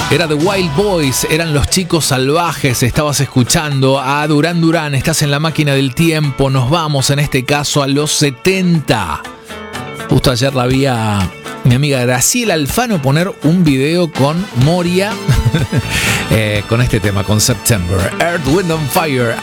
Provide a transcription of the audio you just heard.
Era The Wild Boys, eran los chicos salvajes. Estabas escuchando a Duran Duran. Estás en la máquina del tiempo. Nos vamos en este caso a los 70. Justo ayer la vi a mi amiga Graciela Alfano poner un video con Moria con este tema, con September. Earth, Wind and Fire.